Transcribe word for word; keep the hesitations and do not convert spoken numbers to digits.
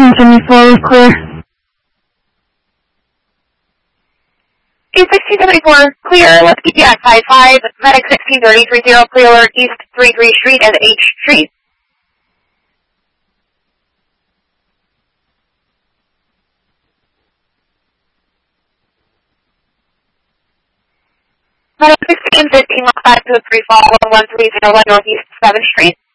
one seventy-four is clear. East sixteen seventy-four, clear, let's keep you at five five, Medic sixteen thirty, three zero, clear alert, East thirty-three Street and H Street. Medic sixteen fifteen, look back to the three fall, one one three zero one Northeast seventh Street.